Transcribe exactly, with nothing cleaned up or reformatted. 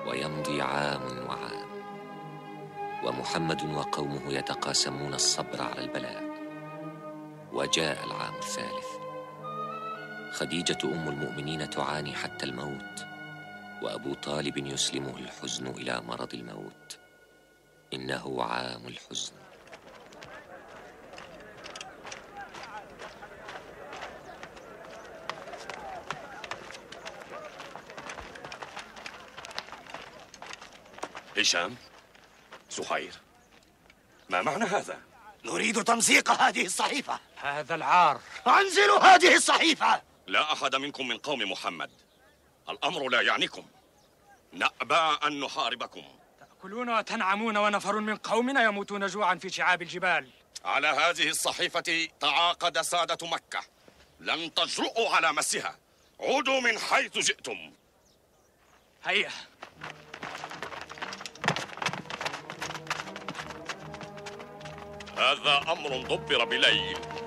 ويمضي عام وعام، ومحمد وقومه يتقاسمون الصبر على البلاء. وجاء العام الثالث، خديجة أم المؤمنين تعاني حتى الموت، وأبو طالب يسلمه الحزن إلى مرض الموت. إنه عام الحزن. هشام، زهير، ما معنى هذا؟ نريد تمزيق هذه الصحيفة. هذا العار. أنزلوا هذه الصحيفة. لا أحد منكم من قوم محمد، الأمر لا يعنيكم، نأبى أن نحاربكم. تأكلون وتنعمون ونفر من قومنا يموتون جوعا في شعاب الجبال. على هذه الصحيفة تعاقد سادة مكة، لن تجرؤوا على مسها، عودوا من حيث جئتم. هيا. هذا أمر دبر بليل،